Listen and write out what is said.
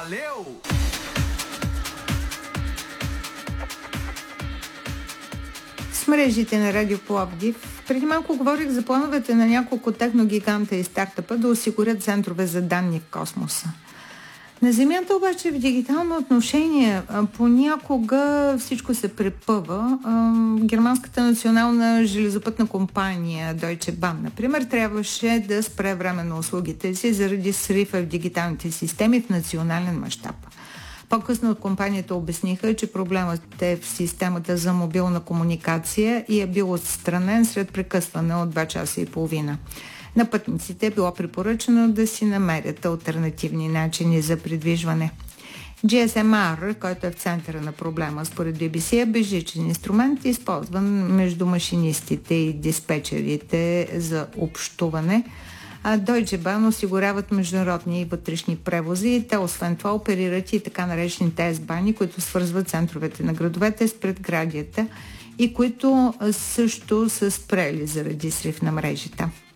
Valeu! С мрежите на Радио Пловдив преди малко говорих за плановете на няколко техногиганта и стартъпа да осигурят центрове за данни в космоса. На Земята обаче в дигитално отношение понякога всичко се препъва. Германската национална железопътна компания Deutsche Bahn, например, трябваше да спре временно услугите си заради срива в дигиталните системи в национален мащаб. По-късно от компанията обясниха, че проблемът е в системата за мобилна комуникация и е бил отстранен след прекъсване от 2 часа и половина. На пътниците е било препоръчено да си намерят алтернативни начини за придвижване. GSM-R, който е в центъра на проблема според BBC, е безжичен инструмент, използван между машинистите и диспетчерите за общуване. А Deutsche Bahn осигуряват международни и вътрешни превози и те освен това оперират и така наречените S-бани, които свързват центровете на градовете с предградията и които също са спрели заради срив на мрежата.